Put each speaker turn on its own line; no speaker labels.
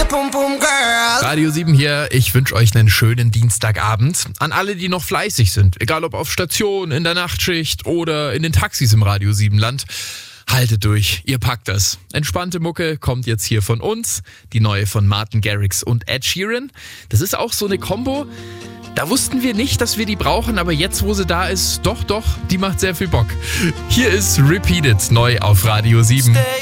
Pum Pum Girl.
Radio 7 hier, ich wünsche euch einen schönen Dienstagabend. An alle, die noch fleißig sind, egal ob auf Station, in der Nachtschicht oder in den Taxis im Radio 7 Land. Haltet durch, ihr packt das. Entspannte Mucke kommt jetzt hier von uns, die neue von Martin Garrix und Ed Sheeran. Das ist auch so eine Kombo, da wussten wir nicht, dass wir die brauchen, aber jetzt, wo sie da ist, doch, die macht sehr viel Bock. Hier ist Repeated, neu auf Radio 7.